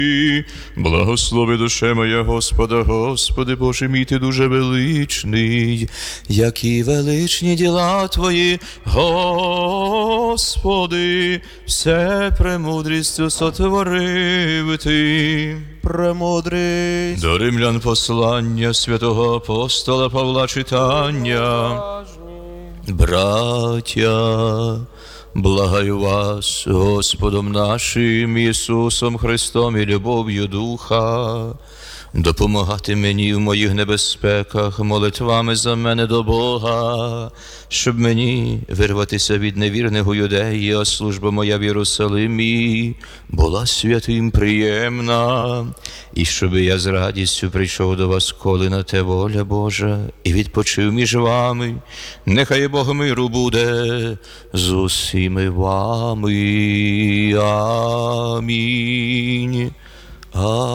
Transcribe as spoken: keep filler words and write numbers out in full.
Благослови душе моя Господа, Господи Боже мій, ти дуже величний, які величні діла Твої, Господи, все премудрістю сотворив Ти. Премудрість. До римлян послання святого апостола Павла читання. Браття, благаю вас Господом нашим Ісусом Христом і любов'ю Духа, допомагати мені в моїх небезпеках, молитвами за мене до Бога, щоб мені вирватися від невірних у юдеї, а служба моя в Єрусалимі була святим приємна, і щоб я з радістю прийшов до вас, коли на те воля Божа, і відпочив між вами. Нехай Бог миру буде з усіми вами. Амінь.